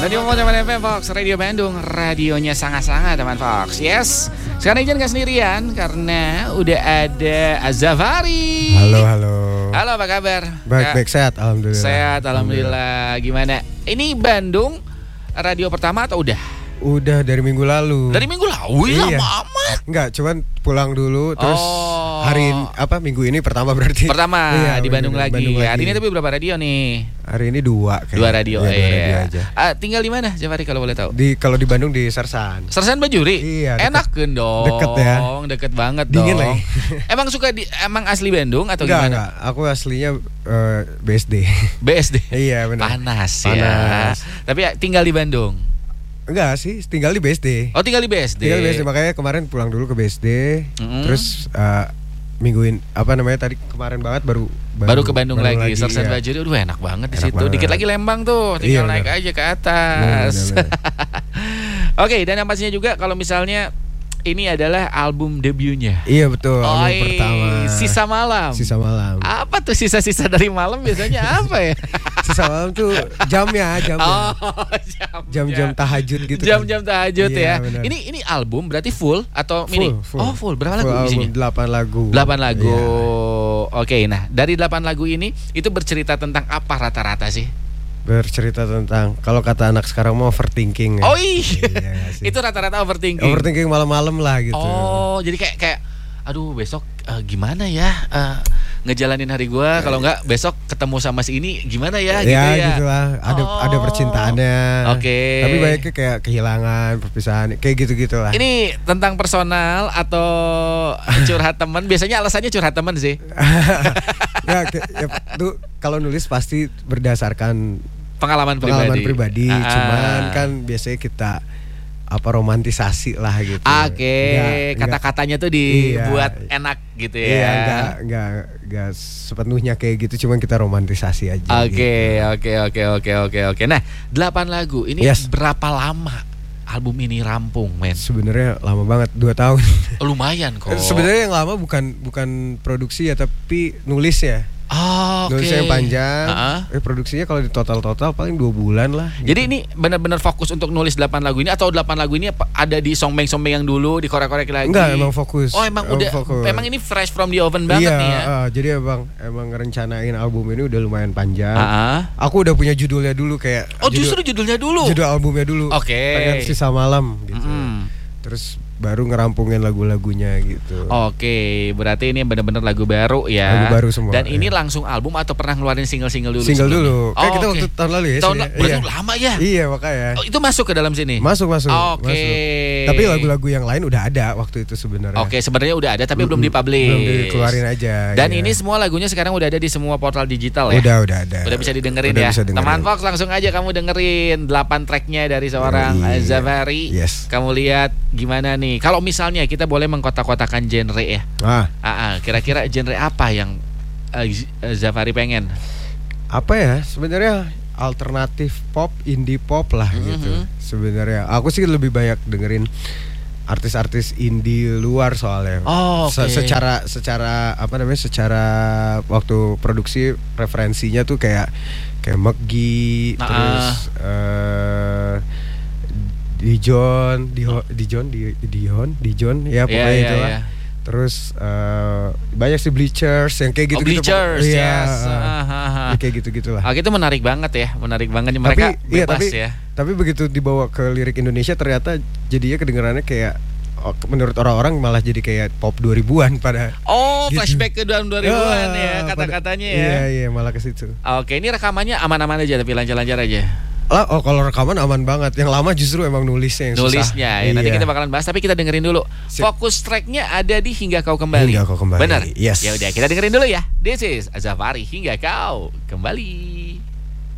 Radio Mojaman FM Fox, Radio Bandung, radionya sangat-sangat teman Fox. Yes, sekarang Ijan gak sendirian karena udah ada Azafari. Halo. Halo, apa kabar? Baik, sehat, alhamdulillah. Sehat, alhamdulillah. Gimana? Ini Bandung radio pertama atau udah? Udah dari minggu lalu. Dari minggu lalu? Iya. Lama amat. Enggak, cuman pulang dulu terus minggu ini pertama berarti. Pertama di Bandung lagi. Bandung lagi. Hari ini tapi berapa radio nih? Hari ini 2 kayaknya. 2 radio. Ya, 2 radio aja. Tinggal di mana, Jafari kalau boleh tahu? Kalau di Bandung di Sersan. Sersan Bajuri? Iya. Enak kan dong. Deket ya. Deket banget Dingin dong. lagi. Emang asli Bandung atau gimana? Enggak. Aku aslinya BSD. BSD. Iya benar. Panas ya. Tapi tinggal di Bandung. Enggak sih, tinggal di BSD. Oh, tinggal di BSD. Tinggal di BSD, makanya kemarin pulang dulu ke BSD. Terus mingguin tadi kemarin banget baru ke Bandung lagi. Sersan ya. Bajuri, aduh enak banget di Enak situ. banget. Dikit lagi Lembang tuh, tinggal naik aja ke atas. Oke, dan yang pastinya juga kalau misalnya ini adalah album debutnya. Iya betul, album pertama. Sisa Malam. Apa tuh sisa-sisa dari malam biasanya apa ya? Sisa malam tuh jamnya. Oh, jam-jam tahajud gitu. Jam-jam tahajud ya. Bener. Ini album berarti full atau mini? Full. Oh, full. Berapa lagu full isinya? 8 lagu. 8 lagu. Iya. Oke, nah dari 8 lagu ini itu bercerita tentang apa rata-rata sih? Bercerita tentang kalau kata anak sekarang mau overthinking. Oh iya. Sih. Itu rata-rata overthinking. Overthinking malam-malam lah gitu. Oh, jadi kayak aduh besok gimana ya ngejalanin hari gua, kalau enggak besok ketemu sama si ini gimana ya gitu ya. Ya gitulah, ada percintaannya. Oke. Tapi banyaknya kayak kehilangan, perpisahan, kayak gitu-gitulah. Ini tentang personal atau curhat teman? Biasanya alasannya curhat teman sih. Tuh kalau nulis pasti berdasarkan pengalaman pribadi. Cuman kan biasanya kita romantisasi lah gitu. Oke. Kata-katanya tuh dibuat enak gitu ya. Iya, enggak sepenuhnya kayak gitu, cuman kita romantisasi aja. Oke. Nah, 8 lagu ini Yes. berapa lama album ini rampung, men? Sebenarnya lama banget, 2 tahun. Lumayan kok. Sebenarnya yang lama bukan produksi ya, tapi nulis ya. Oh, oke. Nulisnya yang panjang. Produksinya kalau di total paling 2 bulan lah. Jadi ini benar-benar fokus untuk nulis 8 lagu ini, atau 8 lagu ini ada di songbeng-songbeng yang dulu dikorek-korek lagi? Enggak, emang fokus. Oh, emang udah fokus. Memang ini fresh from the oven banget nih ya. Jadi emang ngerencanain album ini udah lumayan panjang. Aku udah punya judulnya dulu kayak. Oh, justru judulnya dulu. Judul albumnya dulu. Oke. Pengen Sisa Malam gitu. Terus baru ngerampungin lagu-lagunya gitu. Oke, berarti ini benar-benar lagu baru ya. Lagu baru semua. Dan ini langsung album atau pernah ngeluarin single-single dulu? Single dulu. Kayak kita waktu tahun lalu ya. Berarti lama ya? Iya, makanya. Oh, itu masuk ke dalam sini? Masuk. Oke. Tapi lagu-lagu yang lain udah ada waktu itu sebenarnya. Oke, sebenarnya udah ada tapi belum dipublish. Belum dikeluarin aja. Dan ini semua lagunya sekarang udah ada di semua portal digital ya? Udah ada. Udah bisa didengerin ya. Teman Fox, langsung aja kamu dengerin 8 tracknya dari seorang Azafari. Yes. Kamu lihat gimana nih? Kalau misalnya kita boleh mengkotak-kotakan genre ya. Kira-kira genre apa yang Azafari pengen? Apa ya? Sebenarnya alternatif pop, indie pop lah gitu. Sebenarnya aku sih lebih banyak dengerin artis-artis indie luar soalnya. Secara secara waktu produksi referensinya tuh kayak McGee, terus Dijon ya pokoknya itulah. Yeah. Terus banyak sih Bleachers yang kayak gitu-gitu. Bleachers, yes. Kayak gitu-gitulah. Itu menarik banget ya, mereka bebas ya. Tapi begitu dibawa ke lirik Indonesia ternyata jadinya kedengarannya kayak menurut orang-orang malah jadi kayak pop 2000-an pada. Gitu. Flashback ke 2000-an ya kata-katanya ya. Iya, malah ke situ. Oke, ini rekamannya aman-aman aja tapi lancar-lancar aja. Kalau rekaman aman banget. Yang lama justru emang nulisnya yang susah. Ya. Nanti kita bakalan bahas, tapi kita dengerin dulu. Fokus tracknya ada di Hingga Kau Kembali. Benar? Yes. Ya udah, kita dengerin dulu ya. This is Azafari, Hingga Kau Kembali.